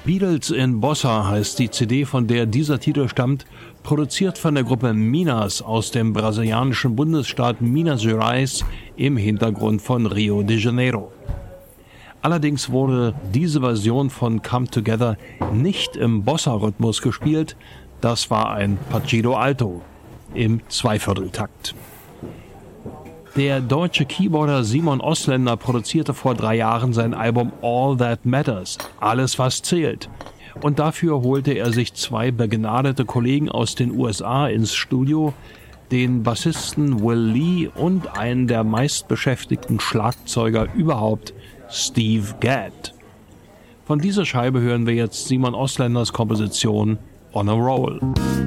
Beatles in Bossa heißt die CD, von der dieser Titel stammt, produziert von der Gruppe Minas aus dem brasilianischen Bundesstaat Minas Gerais im Hintergrund von Rio de Janeiro. Allerdings wurde diese Version von Come Together nicht im Bossa-Rhythmus gespielt, das war ein Pacito Alto im Zweivierteltakt. Der deutsche Keyboarder Simon Osländer produzierte vor 3 Jahren sein Album All That Matters, alles was zählt. Und dafür holte er sich 2 begnadete Kollegen aus den USA ins Studio, den Bassisten Will Lee und einen der meistbeschäftigten Schlagzeuger überhaupt, Steve Gadd. Von dieser Scheibe hören wir jetzt Simon Osländers Komposition On a Roll.